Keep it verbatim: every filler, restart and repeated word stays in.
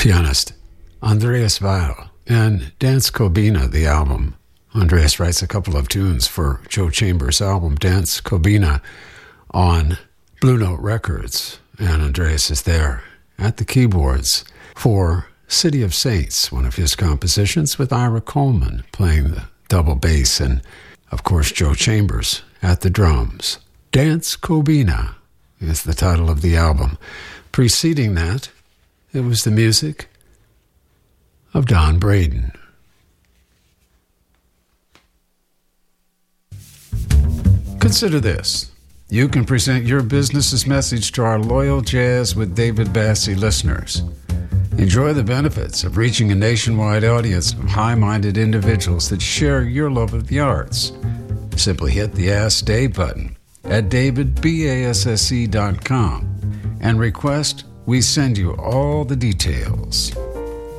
pianist Andreas Weil, and Dance Kobina, the album. Andreas writes a couple of tunes for Joe Chambers' album Dance Kobina on Blue Note Records, and Andreas is there at the keyboards for City of Saints, one of his compositions, with Ira Coleman playing the double bass, and of course Joe Chambers at the drums. Dance Kobina is the title of the album. Preceding that, it was the music of Don Braden. Consider this. You can present your business's message to our loyal Jazz with David Bassie listeners. Enjoy the benefits of reaching a nationwide audience of high-minded individuals that share your love of the arts. Simply hit the Ask Dave button at david basse dot com and request we send you all the details.